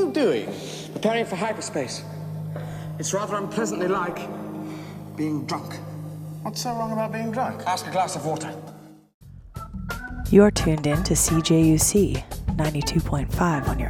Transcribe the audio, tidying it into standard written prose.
you doing? Preparing for hyperspace. It's rather unpleasantly like being drunk. What's so wrong about being drunk? Ask a glass of water. You're tuned in to CJUC 92.5 on your